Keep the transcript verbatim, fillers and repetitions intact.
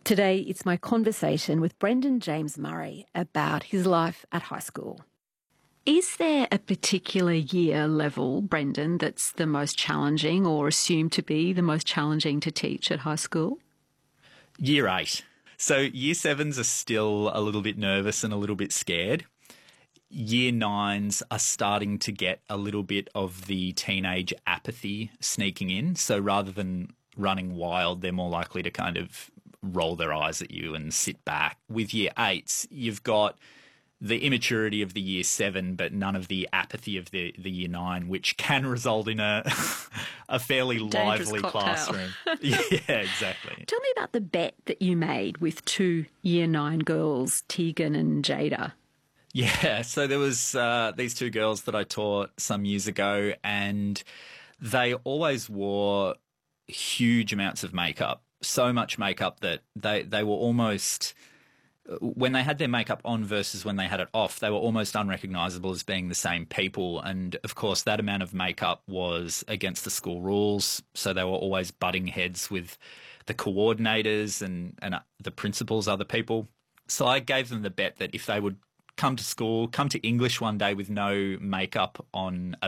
Today, it's my conversation with Brendan James Murray about his life at high school. Is there a particular year level, Brendan, that's the most challenging or assumed to be the most challenging to teach at high school? Year eight. So year sevens are still a little bit nervous and a little bit scared. Year nines are starting to get a little bit of the teenage apathy sneaking in. So rather than running wild, they're more likely to kind of roll their eyes at you and sit back. With year eights, you've got the immaturity of the year seven, but none of the apathy of the, the year nine, which can result in a a fairly Dangerous lively cocktail. classroom. Yeah, exactly. Tell me about the bet that you made with two year nine girls, Tegan and Jada. Yeah, so there was uh, these two girls that I taught some years ago, and they always wore huge amounts of makeup, so much makeup that they, they were almost, when they had their makeup on versus when they had it off, they were almost unrecognisable as being the same people. And, of course, that amount of makeup was against the school rules, so they were always butting heads with the coordinators and, and the principals, other people. So I gave them the bet that if they would come to school, come to English one day with no makeup on at